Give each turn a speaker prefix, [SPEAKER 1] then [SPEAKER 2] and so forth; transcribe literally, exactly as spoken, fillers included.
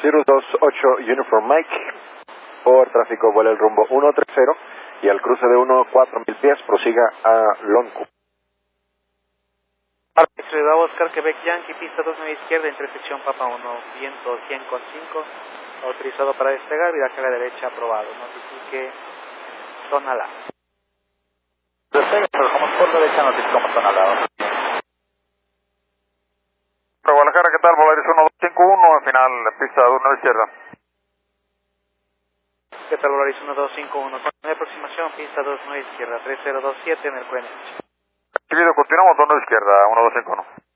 [SPEAKER 1] cero dos ocho Uniform Mike, por tráfico vuela el rumbo uno tres cero y al cruce de uno cuatro mil pies prosiga a Lonco.
[SPEAKER 2] Ciudad Oscar, Quebec Yankee, pista dos nueve izquierda, intersección Papa uno, viento cien con cinco, autorizado para despegar, viraje a la derecha, aprobado, notifique zona la.
[SPEAKER 3] Despega, pero como por derecha notificamos zona la.
[SPEAKER 4] Guadalajara, ¿qué tal? Volaris uno dos cinco uno, al final, pista dos nueve izquierda.
[SPEAKER 2] ¿Qué tal, Volaris uno dos cinco uno? Con la aproximación, pista dos nueve izquierda, tres cero dos siete, Mercurio.
[SPEAKER 4] Recibido, continuamos dos nueve izquierda, uno dos cinco uno.